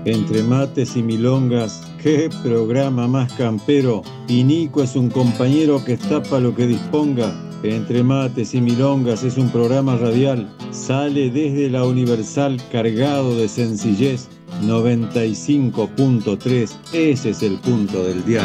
Entre mates y milongas, qué programa más campero. Y Nico es un compañero que está pa' lo que disponga. Entre mates y milongas es un programa radial. Sale desde la Universal cargado de sencillez. 95.3, ese es el punto del dial.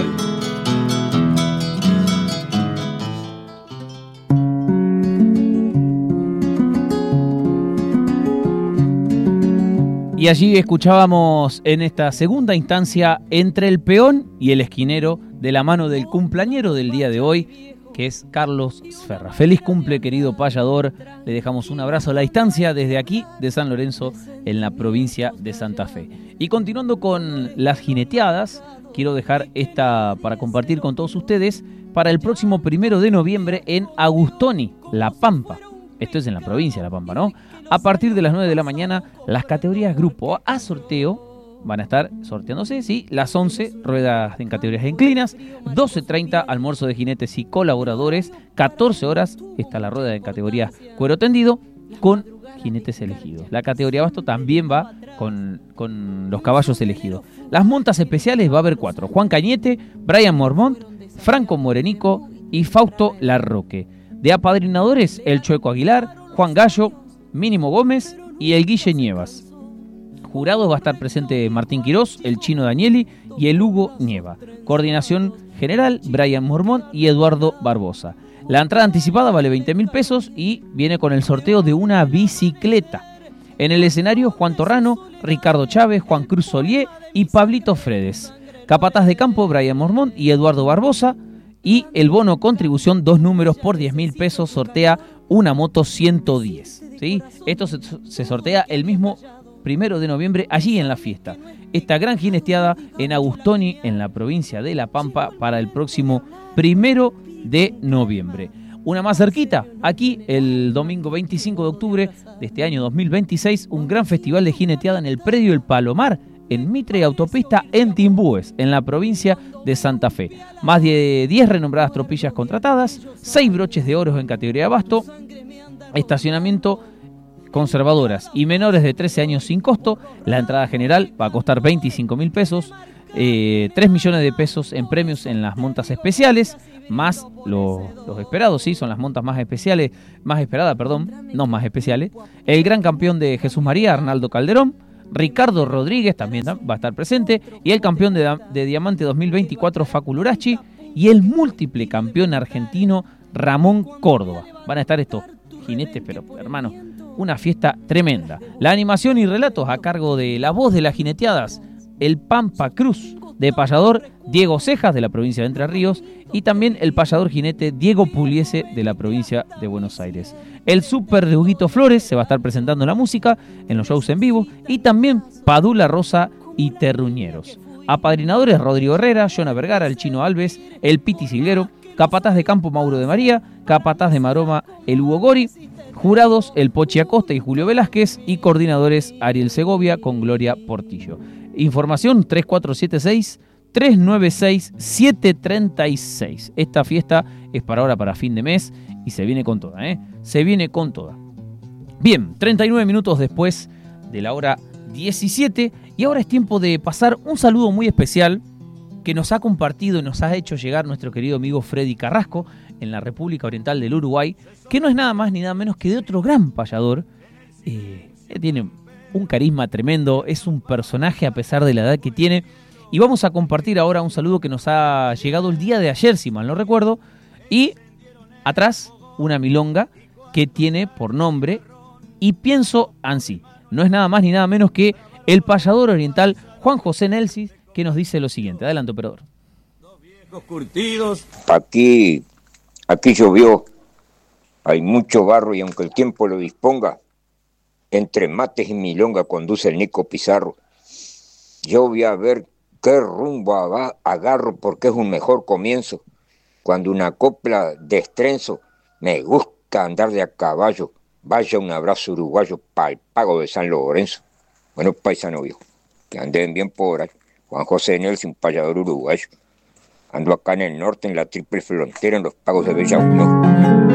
Y allí escuchábamos en esta segunda instancia Entre el peón y el esquinero, de la mano del cumpleañero del día de hoy, que es Carlos Sferra. Feliz cumple, querido payador. Le dejamos un abrazo a la distancia desde aquí, de San Lorenzo, en la provincia de Santa Fe. Y continuando con las jineteadas, quiero dejar esta para compartir con todos ustedes para el próximo 1 de noviembre en Agustoni, La Pampa. Esto es en la provincia de La Pampa, ¿no? A partir de las 9 de la mañana, las categorías Grupo A sorteo van a estar sorteándose, sí, las 11 ruedas en categorías inclinas, 12:30 almuerzo de jinetes y colaboradores, 14 horas está la rueda en categoría cuero tendido con jinetes elegidos. La categoría basto también va con los caballos elegidos. Las montas especiales va a haber 4: Juan Cañete, Brian Mormont, Franco Morenico y Fausto Larroque. De apadrinadores, el Chueco Aguilar, Juan Gallo, Mínimo Gómez y el Guille Nievas. Jurados va a estar presente Martín Quirós, el Chino Danieli y el Hugo Nieva. Coordinación general, Brian Mormont y Eduardo Barbosa. La entrada anticipada vale 20.000 pesos y viene con el sorteo de una bicicleta. En el escenario, Juan Torrano, Ricardo Chávez, Juan Cruz Solié y Pablito Fredes. Capataz de campo, Brian Mormont y Eduardo Barbosa. Y el bono contribución, 2 números por 10.000 pesos, sortea una moto 110. ¿Sí? Esto se sortea el mismo 1 de noviembre allí en la fiesta. Esta gran jinesteada en Agustoni, en la provincia de La Pampa, para el próximo 1 de noviembre. Una más cerquita, aquí el domingo 25 de octubre de este año 2026, un gran festival de jineteada en el predio El Palomar, en Mitre y Autopista, en Timbúes, en la provincia de Santa Fe. Más de 10 renombradas tropillas contratadas, 6 broches de oro en categoría de abasto, estacionamiento, conservadoras y menores de 13 años sin costo. La entrada general va a costar 25.000 pesos, 3 millones de pesos en premios en las montas especiales, más los esperados, sí, son las montas más especiales, más esperadas, no más especiales. El gran campeón de Jesús María, Arnaldo Calderón, Ricardo Rodríguez también va a estar presente, y el campeón de Diamante 2024, Facu Lurachi, y el múltiple campeón argentino, Ramón Córdoba. Van a estar estos jinetes, pero hermano, una fiesta tremenda. La animación y relatos a cargo de la voz de las jineteadas, el Pampa Cruz, de payador Diego Cejas, de la provincia de Entre Ríos, y también el payador jinete Diego Pugliese, de la provincia de Buenos Aires. El Super de Huguito Flores se va a estar presentando la música en los shows en vivo, y también Padula Rosa y Terruñeros. Apadrinadores: Rodrigo Herrera, Jonah Vergara, el Chino Alves, el Piti Silguero. Capataz de campo: Mauro de María. Capataz de maroma: el Hugo Gori. Jurados: el Pochi Acosta y Julio Velázquez. Y coordinadores: Ariel Segovia con Gloria Portillo. Información: 3476-396-736. Esta fiesta es para ahora, para fin de mes, y se viene con toda, Se viene con toda. Bien, 39 minutos después de la hora 17, y ahora es tiempo de pasar un saludo muy especial que nos ha compartido y nos ha hecho llegar nuestro querido amigo Freddy Carrasco, en la República Oriental del Uruguay, que no es nada más ni nada menos que de otro gran payador. Tiene un carisma tremendo, es un personaje a pesar de la edad que tiene, y vamos a compartir ahora un saludo que nos ha llegado el día de ayer, si mal no recuerdo, y atrás una milonga que tiene por nombre Y Pienso Ansí. No es nada más ni nada menos que el payador oriental Juan José Nelsis, que nos dice lo siguiente. Adelante, operador. Dos viejos curtidos. Aquí llovió, hay mucho barro, y aunque el tiempo lo disponga, entre mates y milonga conduce el Nico Pizarro. Yo voy a ver qué rumbo agarro, porque es un mejor comienzo. Cuando una copla de estrenzo, me gusta andar de a caballo. Vaya un abrazo uruguayo para el pago de San Lorenzo. Bueno, paisano viejo, que anden bien por ahí. Juan José Nelson, payador uruguayo. Ando acá en el norte, en la triple frontera, en los pagos de Bella Unión.